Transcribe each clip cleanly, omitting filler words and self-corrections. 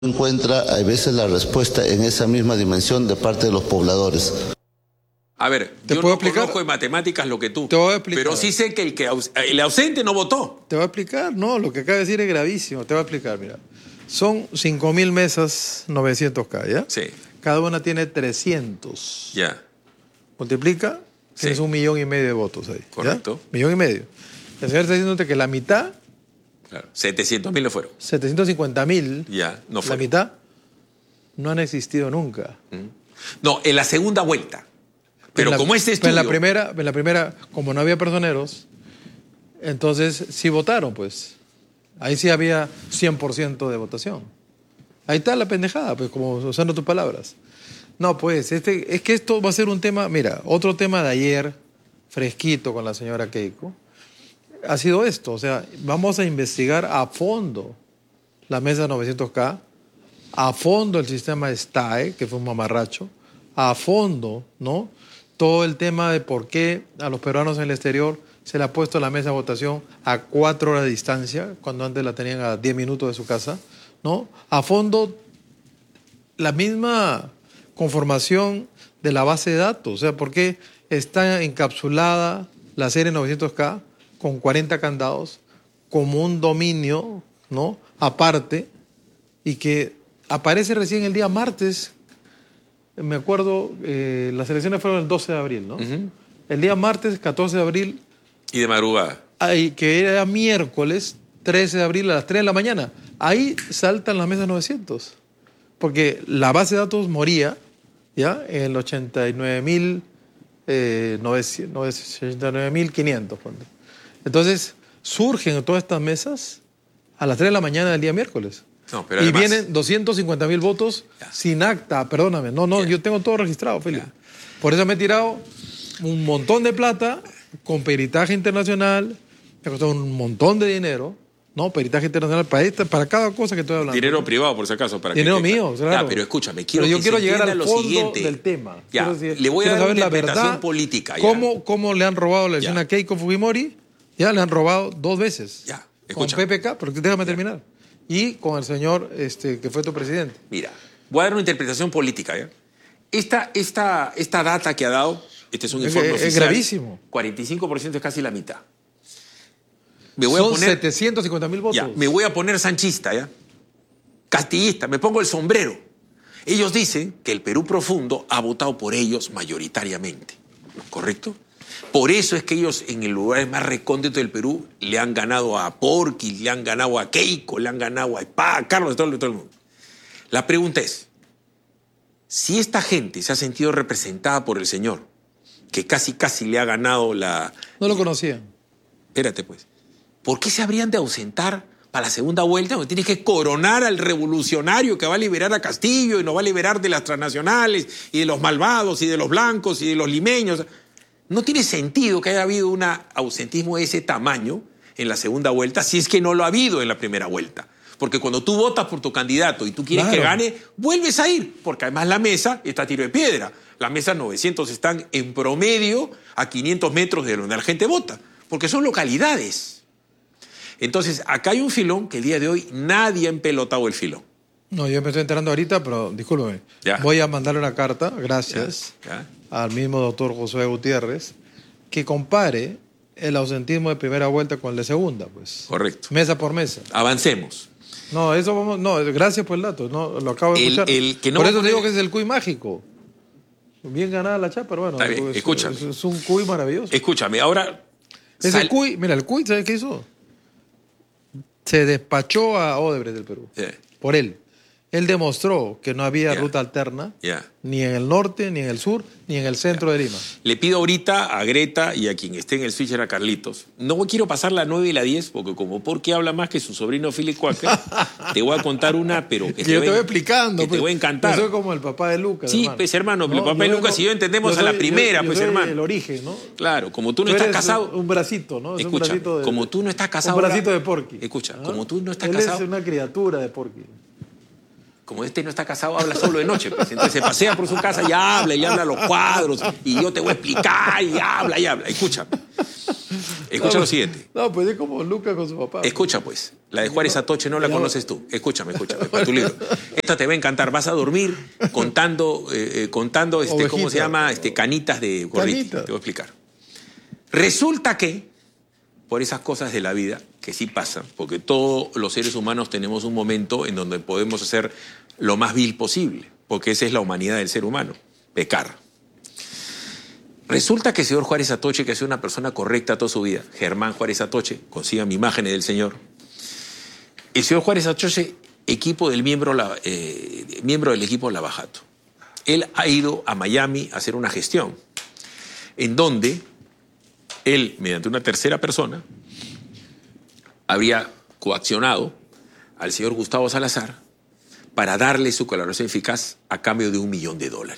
encuentra a veces la respuesta en esa misma dimensión de parte de los pobladores. A ver, yo no conozco de matemáticas lo que tú. Te voy a explicar. Pero sí sé que el ausente no votó. Te voy a explicar, no, lo que acaba de decir es gravísimo. Te voy a explicar, mira. Son 5.000 mesas 900K, ¿ya? Sí. Cada una tiene 300. Ya. Multiplica, Sí. tienes 1,5 millones de votos ahí. Correcto. 1,5 millones. El señor está diciéndote que la mitad, Claro. 700.000 le fueron. 750.000, Ya, no la fue. mitad, no han existido nunca. No, en la segunda vuelta. Pero como este estudio... En la primera, como no había personeros, entonces sí votaron, pues. Ahí sí había 100% de votación. Ahí está la pendejada, pues, como usando tus palabras. No, pues, es que esto va a ser un tema... Mira, otro tema de ayer, fresquito con la señora Keiko, ha sido esto. O sea, vamos a investigar a fondo la mesa 900K, a fondo el sistema STAE, que fue un mamarracho, a fondo, ¿no? Todo el tema de por qué a los peruanos en el exterior se le ha puesto la mesa de votación a 4 horas de distancia, cuando antes la tenían a 10 minutos de su casa, ¿no? A fondo la misma conformación de la base de datos, o sea, por qué está encapsulada la serie 900K con 40 candados como un dominio, ¿no? Aparte, y que aparece recién el día martes. Me acuerdo, las elecciones fueron el 12 de abril, ¿no? El día martes, 14 de abril. Y de madrugada. Que era miércoles, 13 de abril a las 3 de la mañana. Ahí saltan las mesas 900. Porque la base de datos moría, ¿ya? En el 89.500. Entonces, surgen todas estas mesas a las 3 de la mañana del día miércoles. No, pero y además, vienen 250.000 votos sin acta, perdóname. No, yo tengo todo registrado, Felipe. Por eso me he tirado un montón de plata con peritaje internacional, me ha costado un montón de dinero, ¿no? Peritaje internacional para cada cosa que estoy hablando. Dinero privado, por si acaso. Para dinero que mío, claro. Ya, pero escúchame, pero yo quiero llegar al lo fondo siguiente del tema. Ya, le voy a dar una interpretación política. Ya. ¿Cómo le han robado la elección a Keiko Fujimori? Ya le han robado 2 veces. Ya, con PPK, pero déjame terminar. Y con el señor que fue tu presidente. Mira, voy a dar una interpretación política, ¿ya? Esta data que ha dado, este es un informe oficial. Es gravísimo. 45% es casi la mitad. Son 750.000 votos. Ya, me voy a poner sanchista, ¿ya? Castillista, me pongo el sombrero. Ellos dicen que el Perú profundo ha votado por ellos mayoritariamente, ¿correcto? Por eso es que ellos en el lugar más recóndito del Perú le han ganado a Porquis, le han ganado a Keiko, le han ganado a Epá, a Carlos, todo el mundo. La pregunta es, si esta gente se ha sentido representada por el señor, que casi le ha ganado la... No lo conocían. Espérate pues. ¿Por qué se habrían de ausentar para la segunda vuelta? Donde tienes que coronar al revolucionario que va a liberar a Castillo y nos va a liberar de las transnacionales y de los malvados y de los blancos y de los limeños. No tiene sentido que haya habido un ausentismo de ese tamaño en la segunda vuelta si es que no lo ha habido en la primera vuelta. Porque cuando tú votas por tu candidato y tú quieres que gane, vuelves a ir. Porque además la mesa está a tiro de piedra. Las mesas 900 están en promedio a 500 metros de donde la gente vota. Porque son localidades. Entonces, acá hay un filón que el día de hoy nadie ha empelotado el filón. No, yo me estoy enterando ahorita, pero discúlpeme. Voy a mandarle una carta, gracias, al mismo doctor Josué Gutiérrez, que compare el ausentismo de primera vuelta con el de segunda, pues. Correcto. Mesa por mesa. Avancemos. No, eso vamos. No, gracias por el dato. No, lo acabo de escuchar. Por eso te digo que es el cuy mágico. Bien ganada la chapa, pero bueno. Está bien, escúchame. Es un cuy maravilloso. Escúchame, ahora... Ese cuy, mira, el cuy, ¿sabes qué hizo? Se despachó a Odebrecht del Perú. Por él. Él demostró que no había ruta alterna, ni en el norte, ni en el sur, ni en el centro de Lima. Le pido ahorita a Greta y a quien esté en el switcher, a Carlitos, no quiero pasar la 9 y la 10, porque como porque habla más que su sobrino Philip Quaker, te voy a contar una, pero que yo te voy explicando. Que te voy a encantar. Yo soy como el papá de Lucas. Sí, hermano. Pues hermano, el papá de Lucas y yo entendemos a la primera, pues hermano. El origen, ¿no? Claro, como tú no estás casado... Un bracito, ¿no? Escucha, como tú no estás casado... Un bracito de Porky. Escucha, como tú no estás casado... Él es una criatura de Porky. Como este no está casado, habla solo de noche. Pues. Entonces se pasea por su casa y habla a los cuadros. Y yo te voy a explicar y habla. Escucha. Escucha lo siguiente. No, pues es como Lucas con su papá. Escucha, pues. La de Juárez Atoche no la conoces tú. Escúchame, para tu libro. Esta te va a encantar. Vas a dormir contando ¿cómo se llama? Canitas de gorriti. Canitas. Te voy a explicar. Resulta que, por esas cosas de la vida, que sí pasan, porque todos los seres humanos tenemos un momento en donde podemos hacer lo más vil posible, porque esa es la humanidad del ser humano, pecar. Resulta que el señor Juárez Atoche, que ha sido una persona correcta toda su vida, Germán Juárez Atoche, consigan imágenes del señor. El señor Juárez Atoche, miembro del equipo Lavajato. Él ha ido a Miami a hacer una gestión en donde él, mediante una tercera persona, habría coaccionado al señor Gustavo Salazar para darle su colaboración eficaz a cambio de $1 millón.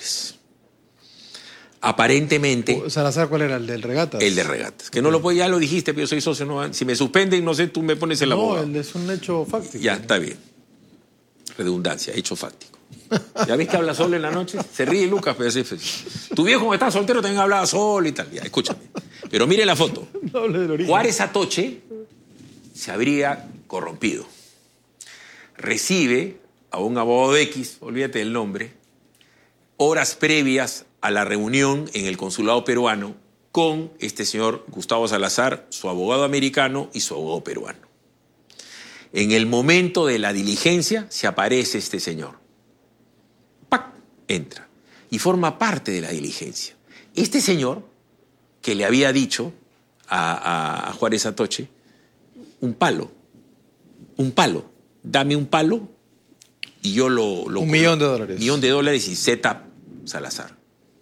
Aparentemente... ¿Salazar cuál era? ¿El del Regatas? El de Regatas. Que no lo puede, ya lo dijiste, pero yo soy socio. No, si me suspenden, no sé, tú me pones el abogado. No, es un hecho fáctico. Ya, está bien. Redundancia, hecho fáctico. ¿Ya ves que habla solo en la noche? Se ríe Lucas, pero sí, tu viejo que está soltero también hablaba solo y tal. Ya, escúchame. Pero mire la foto. No hable del origen. Juárez Atoche se habría corrompido. Recibe a un abogado X, olvídate del nombre, horas previas a la reunión en el consulado peruano con este señor Gustavo Salazar, su abogado americano y su abogado peruano. En el momento de la diligencia se aparece este señor. ¡Pac! Entra. Y forma parte de la diligencia. Este señor, que le había dicho a Juárez Atoche, un palo, dame un palo y yo lo $1 millón. $1 millón y Z Salazar.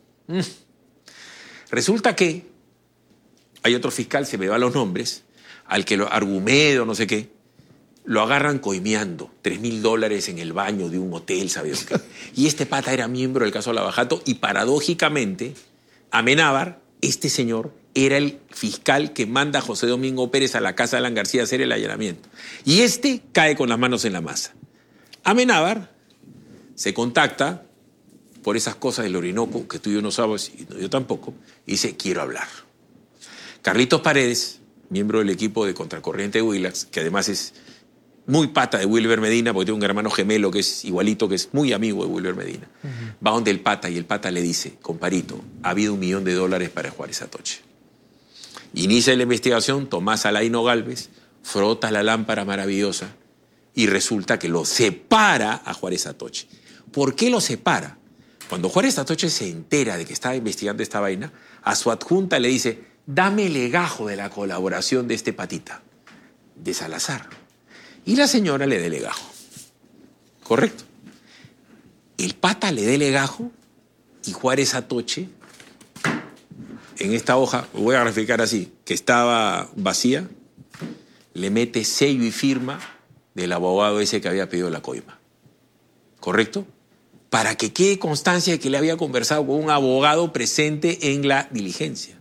Resulta que hay otro fiscal, se me va los nombres, al que lo Argumedo, no sé qué, lo agarran coimeando, $3.000 en el baño de un hotel, ¿sabes qué? Y este pata era miembro del caso Lavajato y paradójicamente, Amenábar, este señor, era el fiscal que manda a José Domingo Pérez a la casa de Alan García a hacer el allanamiento. Y este cae con las manos en la masa. Amenábar se contacta por esas cosas del Orinoco, que tú y yo no sabes, y yo tampoco, y dice, quiero hablar. Carlitos Paredes, miembro del equipo de Contracorriente de Willax, que además es muy pata de Wilber Medina, porque tiene un hermano gemelo que es igualito, que es muy amigo de Wilber Medina, va donde el pata y el pata le dice, comparito, ha habido $1 millón para Juárez Atoche. Inicia la investigación, Tomás Alaino Gálvez frota la lámpara maravillosa y resulta que lo separa a Juárez Atoche. ¿Por qué lo separa? Cuando Juárez Atoche se entera de que estaba investigando esta vaina, a su adjunta le dice, dame el legajo de la colaboración de este patita, de Salazar. Y la señora le da el legajo. ¿Correcto? El pata le da el legajo y Juárez Atoche, en esta hoja, voy a graficar así, que estaba vacía, le mete sello y firma del abogado ese que había pedido la coima. ¿Correcto? Para que quede constancia de que le había conversado con un abogado presente en la diligencia.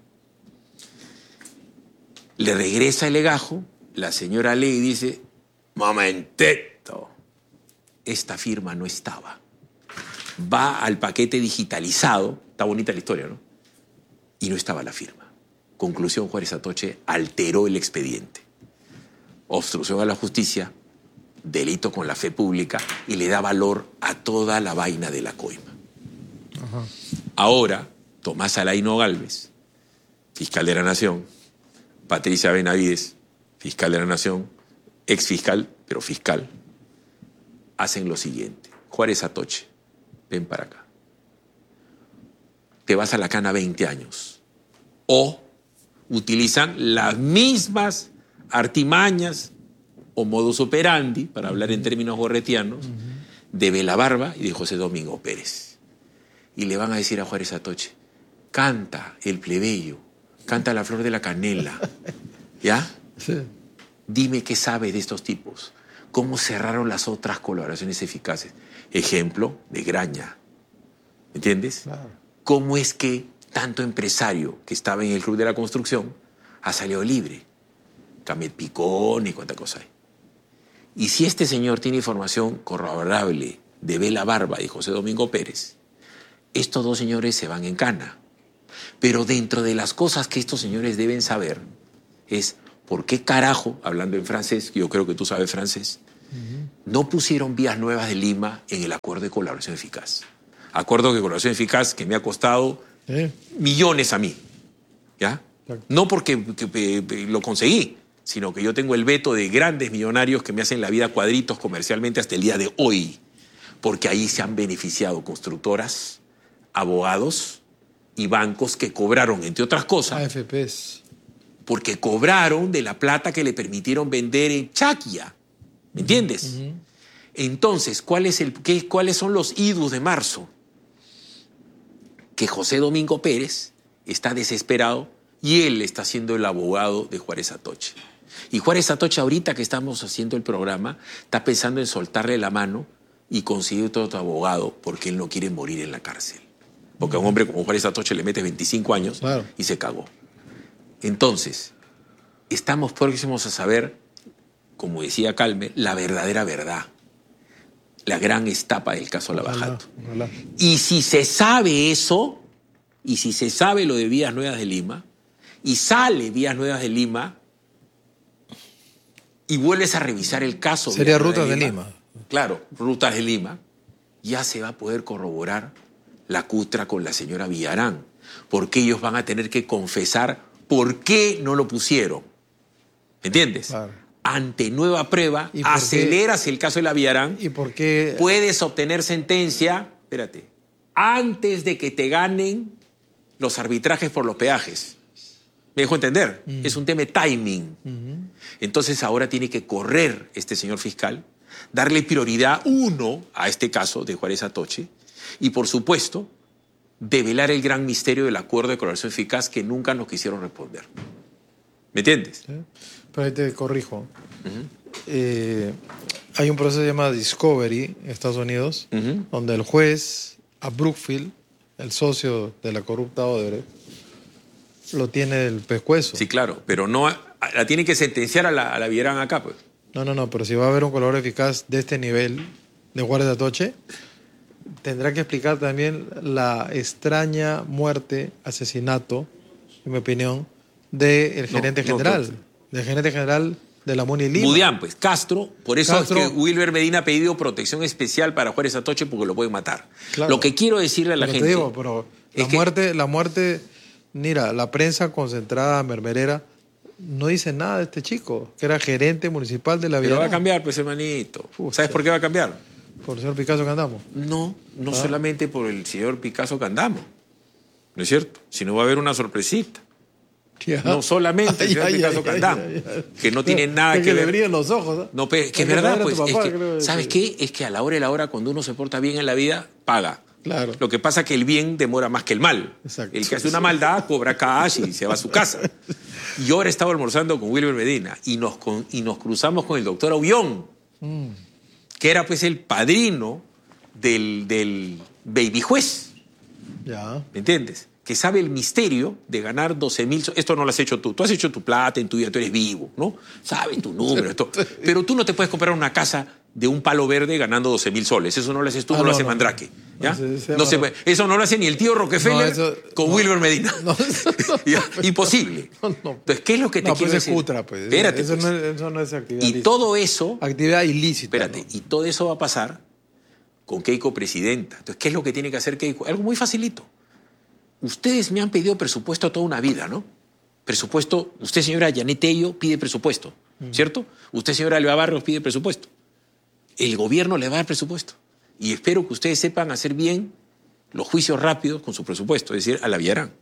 Le regresa el legajo, la señora lee y dice, momentito, esta firma no estaba. Va al paquete digitalizado, está bonita la historia, ¿no? Y no estaba la firma. Conclusión, Juárez Atoche alteró el expediente. Obstrucción a la justicia, delito con la fe pública y le da valor a toda la vaina de la coima. Ajá. Ahora, Tomás Alaino Gálvez, fiscal de la Nación, Patricia Benavides, fiscal de la Nación, ex fiscal, pero fiscal, hacen lo siguiente. Juárez Atoche, ven para acá. Te vas a la cana 20 años. O utilizan las mismas artimañas o modus operandi, para hablar en términos gorretianos, de Belabarba y de José Domingo Pérez. Y le van a decir a Juárez Atoche, canta el plebeyo, canta la flor de la canela, ¿ya? Sí. Dime qué sabe de estos tipos, cómo cerraron las otras colaboraciones eficaces. Ejemplo de Graña, ¿entiendes? Claro. ¿Cómo es que tanto empresario que estaba en el Club de la Construcción ha salido libre? Camet Picón y cuánta cosa hay. Y si este señor tiene información corroborable de Belabarba y José Domingo Pérez, estos dos señores se van en cana. Pero dentro de las cosas que estos señores deben saber es ¿por qué carajo, hablando en francés, yo creo que tú sabes francés, no pusieron Vías Nuevas de Lima en el acuerdo de colaboración eficaz? Acuerdo de colaboración eficaz que me ha costado millones a mí, ¿ya? Claro. No porque lo conseguí, sino que yo tengo el veto de grandes millonarios que me hacen la vida cuadritos comercialmente hasta el día de hoy, porque ahí se han beneficiado constructoras, abogados y bancos que cobraron, entre otras cosas, AFPs. porque cobraron de la plata que le permitieron vender en Chaquia. ¿Me entiendes? Entonces, ¿cuáles son los idus de marzo? Que José Domingo Pérez está desesperado y él está siendo el abogado de Juárez Atoche. Y Juárez Atoche, ahorita que estamos haciendo el programa, está pensando en soltarle la mano y conseguir otro abogado porque él no quiere morir en la cárcel. Porque a un hombre como Juárez Atoche le mete 25 años Claro. y se cagó. Entonces, estamos próximos a saber, como decía Calme, la verdadera verdad. La gran estapa del caso Lavajato. Ojalá. Y si se sabe eso, y si se sabe lo de Vías Nuevas de Lima, y sale Vías Nuevas de Lima, y vuelves a revisar el caso... Sería Vías Nuevas Rutas de Lima. Claro, Rutas de Lima, ya se va a poder corroborar la cutra con la señora Villarán, porque ellos van a tener que confesar por qué no lo pusieron. ¿Me entiendes? Claro. Ante nueva prueba, ¿Y por qué? aceleras el caso de la Villarán, ¿Y por qué? puedes obtener sentencia, espérate, antes de que te ganen los arbitrajes por los peajes. ¿Me dejo entender? Es un tema de timing. Entonces ahora tiene que correr este señor fiscal, darle prioridad, uno, a este caso de Juárez Atoche, y por supuesto, develar el gran misterio del acuerdo de colaboración eficaz que nunca nos quisieron responder. ¿Me entiendes? ¿Sí? Pero ahí te corrijo. Hay un proceso llamado Discovery en Estados Unidos, donde el juez a Brookfield, el socio de la corrupta Odebrecht, lo tiene el pescuezo. Sí, claro, pero no la tienen que sentenciar a la Villarán acá, pues. No, pero si va a haber un colaborador eficaz de este nivel de Juárez Atoche, tendrá que explicar también la extraña muerte, asesinato, en mi opinión, del gerente general. Del gerente general de la MUNI Lima. Budián, pues, Castro, por eso Castro. es que Wilber Medina ha pedido protección especial para Juárez Atoche porque lo pueden matar. Claro. Lo que quiero decirle a la Pero gente... te digo, pero es la muerte, mira, la prensa concentrada, mermerera, no dice nada de este chico, que era gerente municipal de la Pero Villarán. va a cambiar, pues, hermanito. Pucha. ¿Sabes por qué va a cambiar? Por el señor Picasso que andamos. No solamente por el señor Picasso Candamo, ¿no es cierto? Sino va a haber una sorpresita. Ya. No solamente el señor Picasso Candamo, que no tiene nada Es que le ver. brillan los ojos. ¿eh? No, pero es que Hay es verdad, traer a tu pues. papá, Es que, creo que- ¿sabes qué? Es que a la hora de la hora, cuando uno se porta bien en la vida, paga. Claro. Lo que pasa es que el bien demora más que el mal. Exacto. El que hace una maldad cobra cash y se va a su casa. Y ahora estaba almorzando con Wilber Medina y nos cruzamos con el doctor Aullón, que era pues el padrino del baby juez, Ya. ¿me entiendes? Que sabe el misterio de ganar 12.000... Esto no lo has hecho tú. Tú has hecho tu plata en tu vida, tú eres vivo, ¿no? Sabes tu número, esto. Pero tú no te puedes comprar una casa de un palo verde ganando 12.000 soles. Eso no lo haces tú, no lo hace Mandrake. ¿Ya? Eso no lo hace ni el tío Rockefeller con Wilber Medina. ¿Ya? Imposible. Entonces, ¿qué es lo que te No, quiero pues es decir? cutra, pues. Espérate, Eso, pues. eso no es actividad Y ilícita. todo eso... Actividad ilícita. Espérate, ¿no? y todo eso va a pasar con Keiko presidenta. Entonces, ¿qué es lo que tiene que hacer Keiko? Algo muy facilito. Ustedes me han pedido presupuesto toda una vida, ¿no? Presupuesto, usted, señora Yanet Tello, pide presupuesto, ¿cierto? Usted, señora Alba Barrios, pide presupuesto. El gobierno le va a dar presupuesto. Y espero que ustedes sepan hacer bien los juicios rápidos con su presupuesto, es decir, a la Villarán.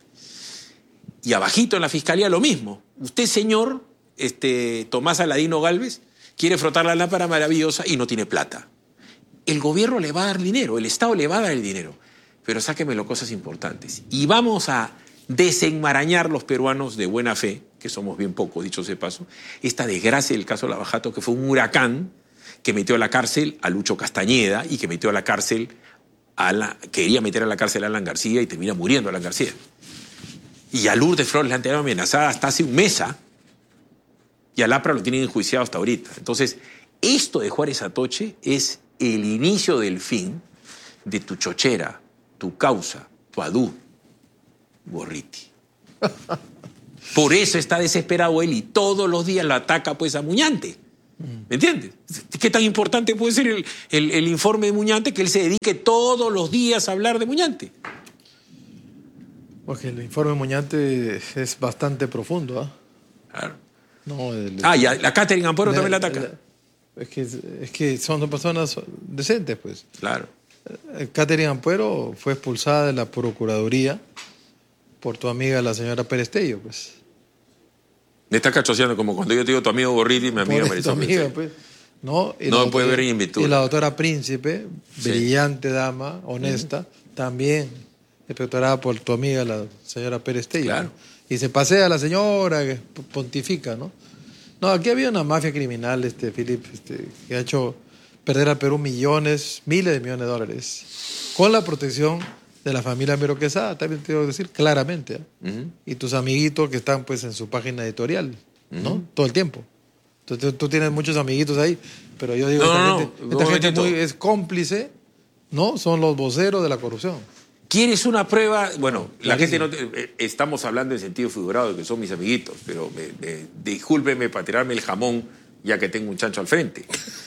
Y abajito en la fiscalía lo mismo. Usted, señor Tomás Aladino Gálvez, quiere frotar la lámpara maravillosa y no tiene plata. El gobierno le va a dar dinero, el Estado le va a dar el dinero. Pero sáquemelo cosas importantes. Y vamos a desenmarañar los peruanos de buena fe, que somos bien pocos, dicho sea de paso, esta desgracia del caso Lavajato, que fue un huracán que metió a la cárcel a Lucho Castañeda y que metió a la cárcel quería meter a la cárcel a Alan García y termina muriendo Alan García. Y a Lourdes Flores la han tenido amenazada hasta hace un mes, y a Lapra lo tienen enjuiciado hasta ahorita. Entonces, esto de Juárez Atoche es el inicio del fin de tu chochera, tu causa, tu adú, Gorriti. Por eso está desesperado él y todos los días lo ataca pues a Muñante. ¿Me entiendes? ¿Qué tan importante puede ser el informe de Muñante que él se dedique todos los días a hablar de Muñante? Porque el informe de Muñante es bastante profundo, ¿ah? Claro. No, Ya, la Catherine Ampuero también la ataca. Es que son personas decentes, pues. Claro. Catherine Ampuero fue expulsada de la Procuraduría por tu amiga, la señora Perestello, pues. Me está cachoseando como cuando yo te digo tu amigo Gorriti y mi amiga Por tu Marisol. amiga, pues. No, No me puede ver en virtud. Y la doctora Príncipe, Sí. brillante dama, honesta, también inspectorada por tu amiga, la señora Perestello. Claro. ¿No? Y se pasea la señora, que pontifica, ¿no? No, aquí había una mafia criminal, Philip, que ha hecho perder al Perú millones, miles de millones de dólares, con la protección de la familia Miro Quesada, también te debo decir claramente, ¿eh? Ujú. Y tus amiguitos que están pues en su página editorial, ¿no? Todo el tiempo. Entonces tú tienes muchos amiguitos ahí, pero yo digo, No, esta un gente momentito. es cómplice, ¿no? Son los voceros de la corrupción. ¿Quieres una prueba? Bueno, la Clarísimo. gente no... estamos hablando en sentido figurado de que son mis amiguitos, pero discúlpeme para tirarme el jamón ya que tengo un chancho al frente.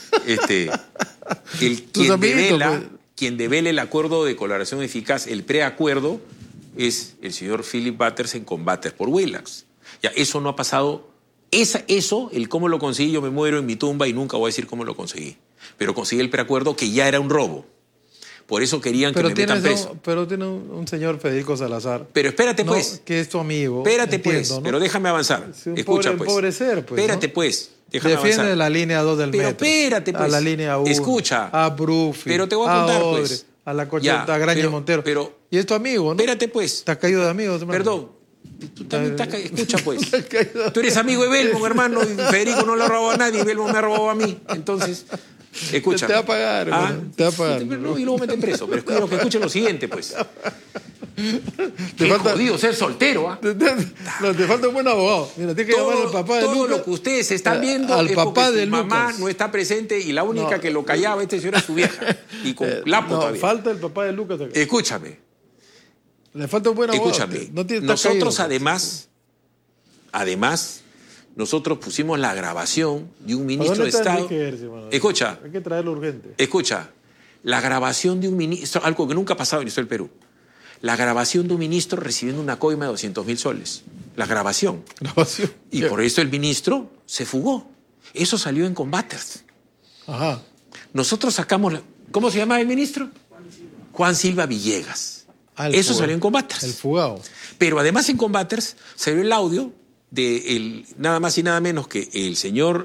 Tus amiguitos, pues. Quien devela el acuerdo de colaboración eficaz, el preacuerdo, es el señor Philip Butters en Combates por Willax. Ya, eso no ha pasado. El cómo lo conseguí, yo me muero en mi tumba y nunca voy a decir cómo lo conseguí. Pero conseguí el preacuerdo que ya era un robo. Por eso querían que me metan preso. Pero tiene un señor Federico Salazar. Pero espérate, ¿no? pues. Que es tu amigo. Espérate, entiendo, pues. ¿no? Pero déjame avanzar. Sí, un Escucha, pobre- pues. pobre ser, pues, Espérate, ¿no? pues. Déjame Defiende avanzar. la línea 2 del Pero metro. espérate, pues. A la línea 1. Escucha. A Brufi. Pero te voy a contar, Odre, pues. A la Cocheta, a Graña y pero- Montero. pero- y es tu amigo, ¿no? Espérate, pues. Estás caído de amigos, hermano. Perdón. Tú también escucha, pues. Estás caído. Tú eres amigo de Belmont, hermano, y Federico no lo ha robado a nadie, y Belmont me ha robado a mí. Entonces, escucha. Te va a pagar, hermano, te va a pagar. No, y luego meten preso. Pero quiero que escuchen lo siguiente, pues. Te Qué falta- jodido ser soltero, ¿ah? No, te falta un buen abogado. Mira, tienes que llamar al papá de todo Lucas. lo que ustedes están viendo al es papá porque de su mamá Lucas. no está presente y la única No. que lo callaba este señor era su vieja. Y con lapo No, todavía. falta el papá de Lucas acá. Escúchame. Le falta un buen abogado. Escúchame, No tiene, está nosotros caído. además, nosotros pusimos la grabación de un ministro ¿Dónde de está Estado. Enrique Herzi, mano? Escucha, Hay que traerlo urgente. escucha, la grabación de un ministro, algo que nunca ha pasado en la historia del Perú, la grabación de un ministro recibiendo una coima de 200.000 soles, la grabación. Grabación. Y por eso el ministro se fugó. Eso salió en Combates. Ajá. Nosotros sacamos, ¿cómo se llama el ministro? Juan Silva Villegas. Ah, el Eso fugado. salió en Combates. El fugado. Pero además en Combates salió el audio de nada más y nada menos que el señor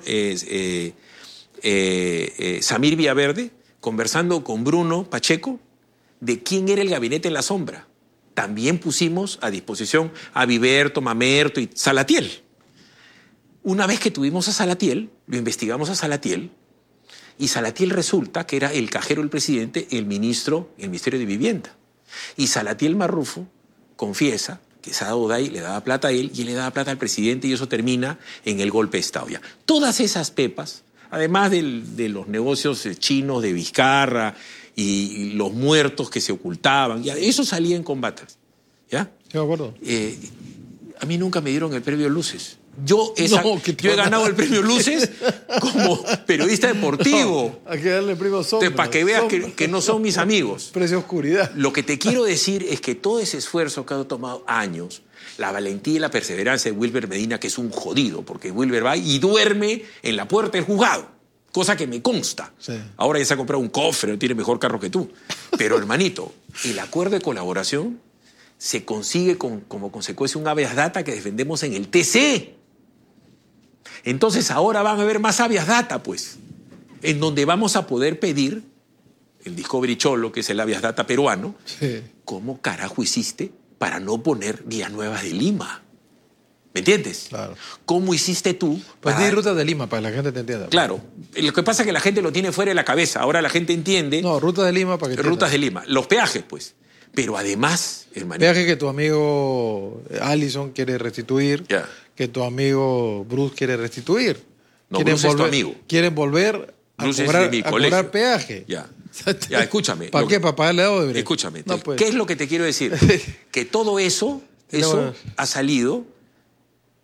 Samir Villaverde conversando con Bruno Pacheco de quién era el gabinete en la sombra. También pusimos a disposición a Viverto, Mamerto y Salatiel. Una vez que tuvimos a Salatiel, lo investigamos a Salatiel, y Salatiel resulta que era el cajero del presidente, el ministro, el Ministerio de Vivienda. Y Salatiel Marrufo confiesa que Sada Uday le daba plata a él y él le daba plata al presidente y eso termina en el golpe de Estado. Ya. Todas esas pepas, además de los negocios chinos de Vizcarra y los muertos que se ocultaban, ya, eso salía en Combates. ¿Ya? Sí, me acuerdo. A mí nunca me dieron el premio Luces. Yo he ganado el premio Luces como periodista deportivo. No, hay que darle primo sombra. Para que veas Sombra. que no son mis amigos. Precio oscuridad. Lo que te quiero decir es que todo ese esfuerzo que ha tomado años, la valentía y la perseverancia de Wilber Medina, que es un jodido, porque Wilber va y duerme en la puerta del juzgado, cosa que me consta. Sí. Ahora ya se ha comprado un cofre, tiene mejor carro que tú. Pero, hermanito, el acuerdo de colaboración se consigue como consecuencia un habeas data que defendemos en el TC. Entonces ahora van a haber más habeas data, pues, en donde vamos a poder pedir el Discovery Cholo, que es el habeas data peruano, Sí. ¿cómo carajo hiciste para no poner Villanueva de Lima? ¿Me entiendes? Claro. ¿Cómo hiciste tú? Pues para- di Ruta de Lima para que la gente te entienda. Claro, lo que pasa es que la gente lo tiene fuera de la cabeza. Ahora la gente entiende No, Ruta de Lima para que rutas de Lima, los peajes, pues. Pero además, hermanito, Viaje que tu amigo Allison quiere restituir, Ya. que tu amigo Bruce quiere restituir. No, Quieren Bruce es tu amigo. Quieren volver a Bruce es cobrar, de mi a colegio. cobrar peaje. Ya. Ya, escúchame. ¿Para Lo qué? que- ¿Para pagarle a Odebrecht? Escúchame. No, pues. ¿Qué es lo que te quiero decir? Que todo eso No. ha salido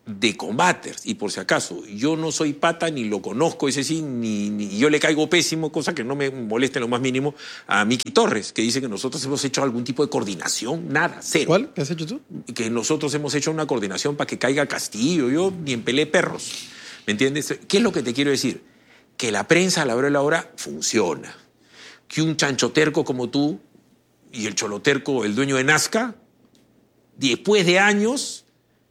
de combaters. Y por si acaso, yo no soy pata ni lo conozco, ese sí, ni yo le caigo pésimo, cosa que no me moleste en lo más mínimo, a Miki Torres, que dice que nosotros hemos hecho algún tipo de coordinación. Nada, cero. ¿Cuál? ¿Qué has hecho tú? Que nosotros hemos hecho una coordinación para que caiga Castillo. Yo ni empelé perros. ¿Me entiendes? ¿Qué es lo que te quiero decir? Que la prensa a la hora de la hora funciona. Que un chanchoterco como tú y el choloterco, el dueño de Nazca, después de años,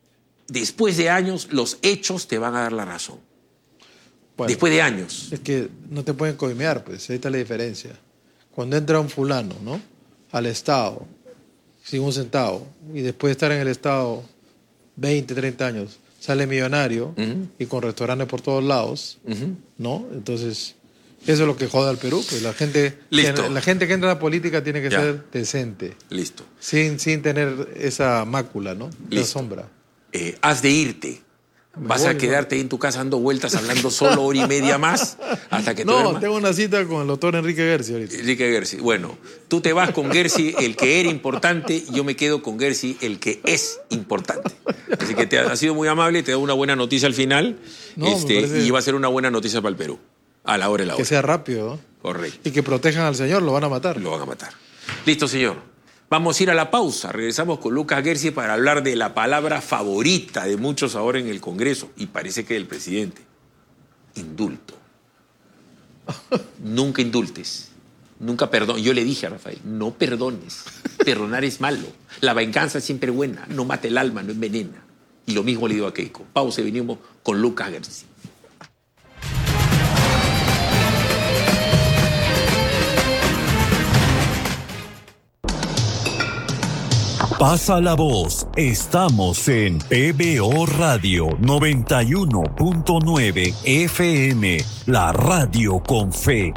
los hechos te van a dar la razón. Bueno, Después de años. es que no te pueden coimear, pues. Ahí está la diferencia. Cuando entra un fulano, ¿no? Al Estado, sin un centavo, y después de estar en el Estado 20, 30 años, sale millonario y con restaurantes por todos lados, ¿no? Entonces, eso es lo que jode al Perú. Pues la gente que entra a la política tiene que ser decente. Listo. Sin tener esa mácula, ¿no? La sombra. Has de irte. Vas a quedarte ahí en tu casa dando vueltas, hablando solo hora y media más hasta que te duermas. No, tengo una cita con el doctor Enrique Gersi ahorita. Enrique Gersi. Bueno, tú te vas con Gersi, el que era importante, y yo me quedo con Gersi, el que es importante. Así que ha sido muy amable, te da una buena noticia al final. No, me parece... Y va a ser una buena noticia para el Perú. A la hora y la hora. Que sea rápido, ¿no? Correcto. Y que protejan al señor, lo van a matar. Lo van a matar. Listo, señor. Vamos a ir a la pausa. Regresamos con Lucas Gersi para hablar de la palabra favorita de muchos ahora en el Congreso, y parece que del presidente. Indulto. Nunca indultes. Nunca perdones. Yo le dije a Rafael, no perdones. Perdonar es malo. La venganza es siempre buena. No mata el alma, no envenena. Y lo mismo le digo a Keiko. Pausa y venimos con Lucas Gersi. Pasa la voz, estamos en PBO Radio 91.9 FM, la radio con fe.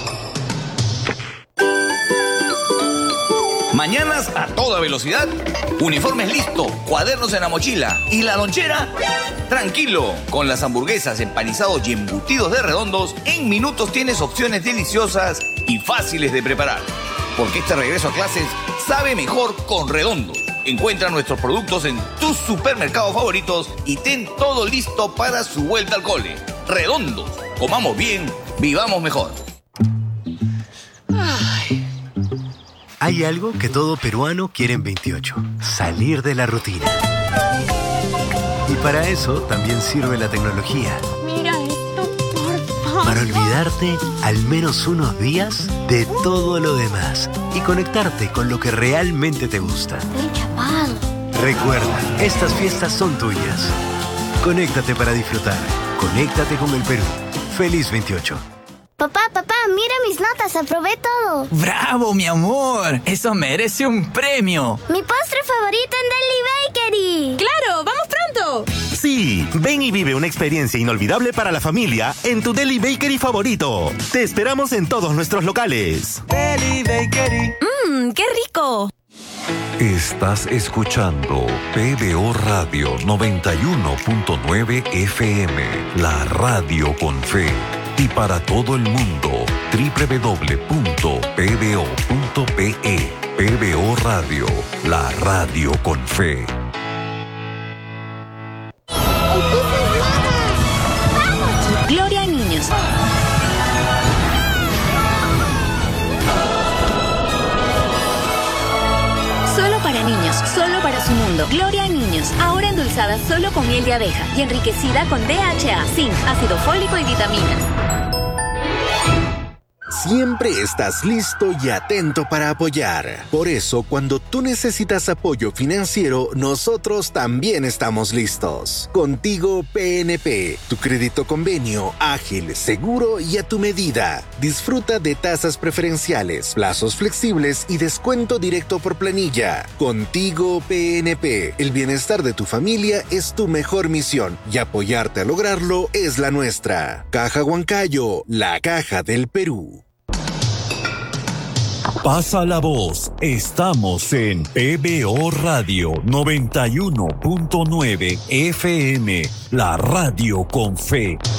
Mañanas a toda velocidad, uniformes listo, cuadernos en la mochila y la lonchera. Tranquilo, con las hamburguesas, empanizados y embutidos de Redondos, en minutos tienes opciones deliciosas y fáciles de preparar. Porque este regreso a clases sabe mejor con Redondos. Encuentra nuestros productos en tus supermercados favoritos y ten todo listo para su vuelta al cole. Redondos, comamos bien, vivamos mejor. Hay algo que todo peruano quiere en 28, salir de la rutina. Y para eso también sirve la tecnología. Mira esto, por favor. Para olvidarte al menos unos días de todo lo demás y conectarte con lo que realmente te gusta. Estoy chapado. Recuerda, estas fiestas son tuyas. Conéctate para disfrutar. Conéctate con el Perú. Feliz 28. Papá, mira mis notas, aprobé todo. ¡Bravo, mi amor! ¡Eso merece un premio! Mi postre favorito en Deli Bakery. ¡Claro! ¡Vamos pronto! Sí, ven y vive una experiencia inolvidable para la familia en tu Deli Bakery favorito. Te esperamos en todos nuestros locales. Deli Bakery. ¡Qué rico! Estás escuchando PBO Radio 91.9 FM, la radio con fe. Y para todo el mundo, www.pbo.pe. PBO Radio, la radio con fe. Gloria a niños. Solo para niños, solo para su mundo. Gloria a niños, ahora endulzada solo con miel de abeja y enriquecida con DHA, zinc, ácido fólico y vitaminas. Siempre estás listo y atento para apoyar. Por eso, cuando tú necesitas apoyo financiero, nosotros también estamos listos. Contigo PNP, tu crédito convenio, ágil, seguro y a tu medida. Disfruta de tasas preferenciales, plazos flexibles y descuento directo por planilla. Contigo PNP, el bienestar de tu familia es tu mejor misión y apoyarte a lograrlo es la nuestra. Caja Huancayo, la caja del Perú. Pasa la voz, estamos en PBO Radio 91.9 FM, la radio con fe.